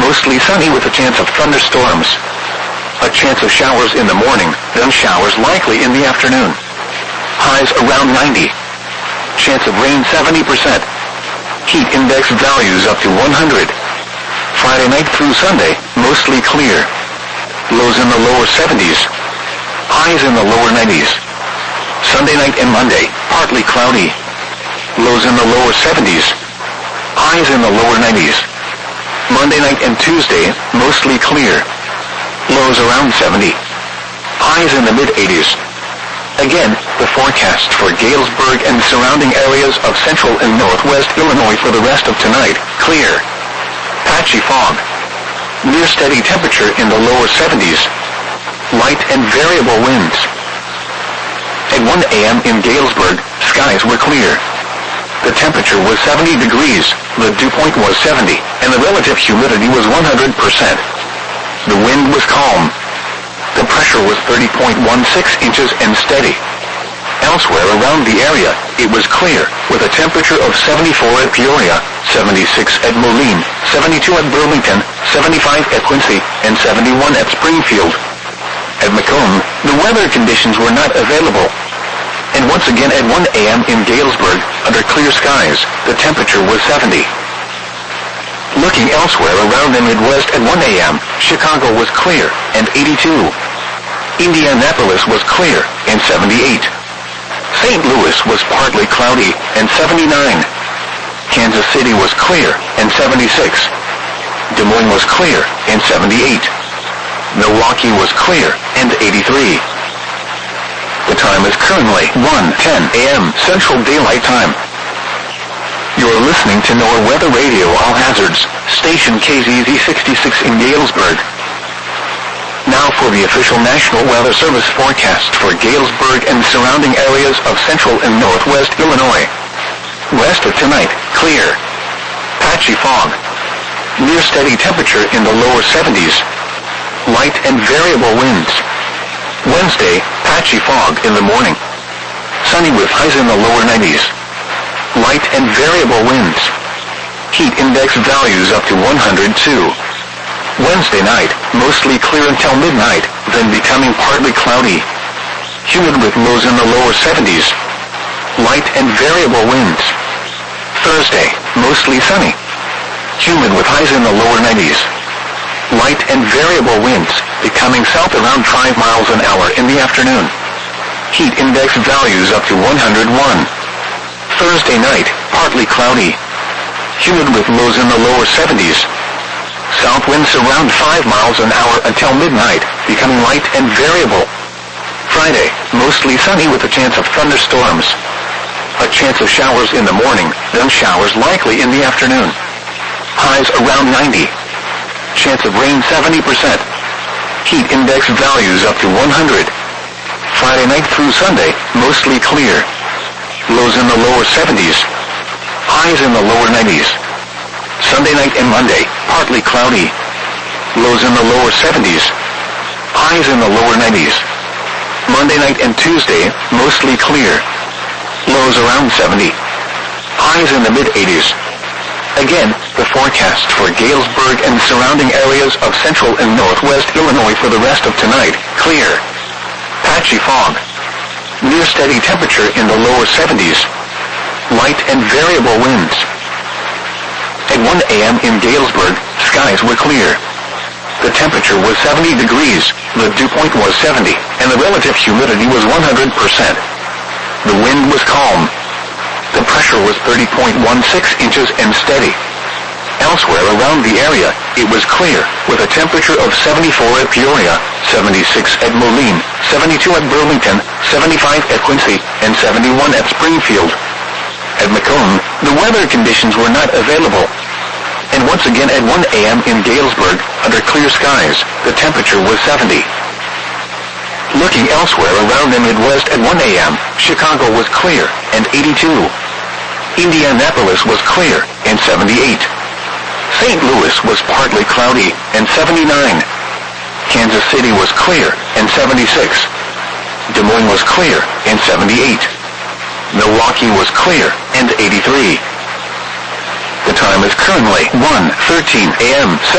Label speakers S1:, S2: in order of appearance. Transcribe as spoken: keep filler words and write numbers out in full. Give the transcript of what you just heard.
S1: mostly sunny with a chance of thunderstorms. A chance of showers in the morning, then showers likely in the afternoon. Highs around ninety. Chance of rain seventy percent. Heat index values up to one hundred. Friday night through Sunday, mostly clear. Lows in the lower seventies. Highs in the lower nineties. Sunday night and Monday, partly cloudy. Lows in the lower seventies. Highs in the lower nineties. Monday night and Tuesday, mostly clear. Lows around seventy. Highs in the mid-eighties. Again, the forecast for Galesburg and surrounding areas of central and northwest Illinois for the rest of tonight, clear. Patchy fog. Near steady temperature in the lower seventies. Light and variable winds. At one a.m. in Galesburg, skies were clear. The temperature was seventy degrees, the dew point was seventy, and the relative humidity was one hundred percent. The wind was calm. The pressure was thirty point one six inches and steady. Elsewhere around the area, it was clear, with a temperature of seventy-four at Peoria, seventy-six at Moline, seventy-two at Burlington, seventy-five at Quincy, and seventy-one at Springfield. At Macomb, the weather conditions were not available. And once again at one a.m. in Galesburg, under clear skies, the temperature was seventy. Looking elsewhere around the Midwest at one a.m., Chicago was clear, and eighty-two. Indianapolis was clear, and seventy-eight. Saint Louis was partly cloudy, and seventy-nine. Kansas City was clear, and seventy-six. Des Moines was clear, and seventy-eight. Milwaukee was clear, and eighty-three. The time is currently one ten a.m. Central Daylight Time. You're listening to NOAA Weather Radio All Hazards, station K Z Z sixty-six in Galesburg. Now for the official National Weather Service forecast for Galesburg and surrounding areas of central and northwest Illinois. Rest of tonight, clear. Patchy fog. Near steady temperature in the lower seventies. Light and variable winds. Wednesday, patchy fog in the morning. Sunny with highs in the lower nineties. Light and variable winds. Heat index values up to one hundred two. Wednesday night, mostly clear until midnight, then becoming partly cloudy. Humid with lows in the lower seventies. Light and variable winds. Thursday, mostly sunny. Humid with highs in the lower nineties. Light and variable winds, becoming south around five miles an hour in the afternoon. Heat index values up to one hundred one. Thursday night, partly cloudy. Humid with lows in the lower seventies. South winds around five miles an hour until midnight, becoming light and variable. Friday, mostly sunny with a chance of thunderstorms. A chance of showers in the morning, then showers likely in the afternoon. Highs around ninety. Chance of rain seventy percent. Heat index values up to one hundred. Friday night through Sunday, mostly clear. Lows in the lower seventies. Highs in the lower nineties. Sunday night and Monday, partly cloudy. Lows in the lower seventies. Highs in the lower nineties. Monday night and Tuesday, mostly clear. Lows around seventy. Highs in the mid-eighties. Again, the forecast for Galesburg and surrounding areas of central and northwest Illinois for the rest of tonight, clear. Patchy fog. Near steady temperature in the lower seventies. Light and variable winds. At one a.m. in Galesburg, skies were clear. The temperature was seventy degrees, the dew point was seventy, and the relative humidity was one hundred percent. The wind was calm. The pressure was thirty point one six inches and steady. Elsewhere around the area, it was clear, with a temperature of seventy-four at Peoria, seventy-six at Moline, seventy-two at Burlington, seventy-five at Quincy, and seventy-one at Springfield. At Macomb, the weather conditions were not available. And once again at one a.m. in Galesburg, under clear skies, the temperature was seventy. Looking elsewhere around the Midwest at one a.m., Chicago was clear, and eighty-two. Indianapolis was clear, and seventy-eight. Saint Louis was partly cloudy, and seventy-nine. Kansas City was clear, and seventy-six. Des Moines was clear, and seventy-eight. Milwaukee was clear, and eighty-three. The time is currently one thirteen a.m.